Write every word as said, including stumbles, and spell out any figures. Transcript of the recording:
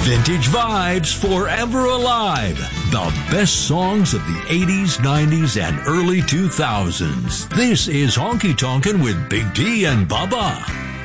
Vintage vibes forever alive. The best songs of the eighties, nineties, and early two thousands. This is Honky Tonkin' with Big D and Bubba.